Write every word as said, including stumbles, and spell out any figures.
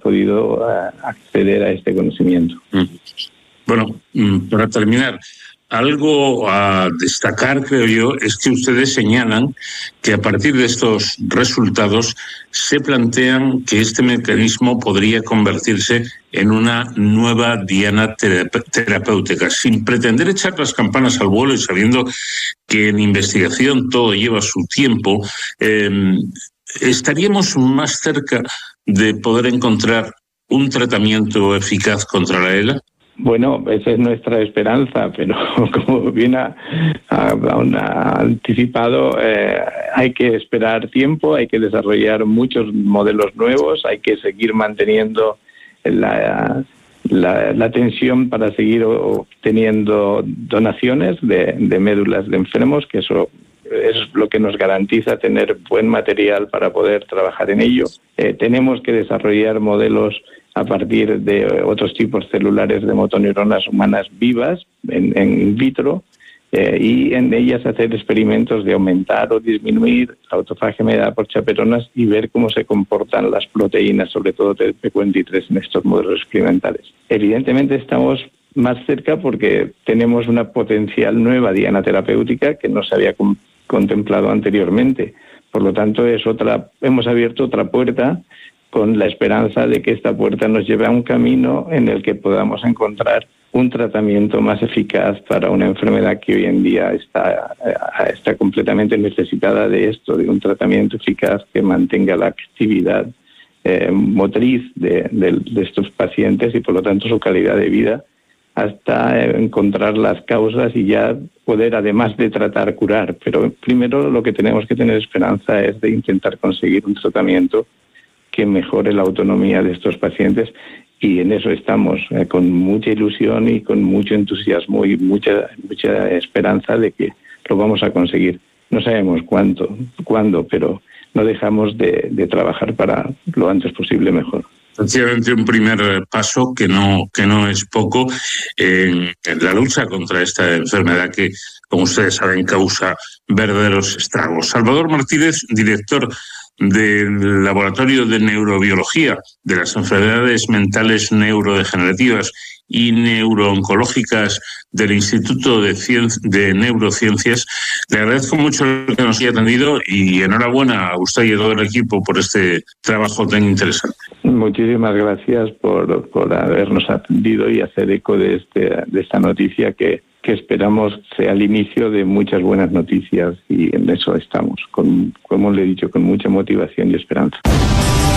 podido uh, acceder a este conocimiento. Bueno, para terminar, algo a destacar, creo yo, es que ustedes señalan que a partir de estos resultados se plantean que este mecanismo podría convertirse en una nueva diana terapéutica, sin pretender echar las campanas al vuelo y sabiendo que en investigación todo lleva su tiempo. Eh, ¿Estaríamos más cerca de poder encontrar un tratamiento eficaz contra la ELA? Bueno, esa es nuestra esperanza, pero como bien ha, ha, ha anticipado, eh, hay que esperar tiempo, hay que desarrollar muchos modelos nuevos, hay que seguir manteniendo la, la, la atención para seguir obteniendo donaciones de, de médulas de enfermos, que eso es lo que nos garantiza tener buen material para poder trabajar en ello. Eh, tenemos que desarrollar modelos a partir de otros tipos celulares de motoneuronas humanas vivas en, en in vitro eh, y en ellas hacer experimentos de aumentar o disminuir la autofagia mediada por chaperonas y ver cómo se comportan las proteínas, sobre todo del P cuarenta y tres, en estos modelos experimentales. Evidentemente estamos más cerca porque tenemos una potencial nueva diana terapéutica que no se había com- contemplado anteriormente. Por lo tanto, es otra, hemos abierto otra puerta con la esperanza de que esta puerta nos lleve a un camino en el que podamos encontrar un tratamiento más eficaz para una enfermedad que hoy en día está, está completamente necesitada de esto, de un tratamiento eficaz que mantenga la actividad eh, motriz de, de, de estos pacientes y por lo tanto su calidad de vida, hasta encontrar las causas y ya poder, además de tratar, curar. Pero primero lo que tenemos que tener esperanza es de intentar conseguir un tratamiento que mejore la autonomía de estos pacientes y en eso estamos, eh, con mucha ilusión y con mucho entusiasmo y mucha mucha esperanza de que lo vamos a conseguir. No sabemos cuánto, cuándo, pero no dejamos de, de trabajar para lo antes posible mejor. Sencillamente un primer paso que no que no es poco en, en la lucha contra esta enfermedad que, como ustedes saben, causa verdaderos estragos. Salvador Martínez, director del Laboratorio de Neurobiología de las Enfermedades Mentales Neurodegenerativas y Neurooncológicas del Instituto de, Cien- de Neurociencias. Le agradezco mucho que nos haya atendido y enhorabuena a usted y a todo el equipo por este trabajo tan interesante. Muchísimas gracias por, por habernos atendido y hacer eco de, este, de esta noticia que, que esperamos sea el inicio de muchas buenas noticias y en eso estamos, con, como le he dicho, con mucha motivación y esperanza.